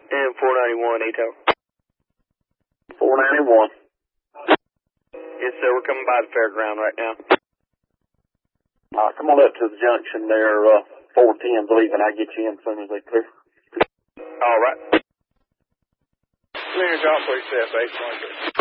And 491, ATO. 491. Yes, sir. We're coming by the fairground right now. Come on up to the junction there. 410's leaving. I'll get you in as soon as they clear. All right. Clearance out, please, SF 823.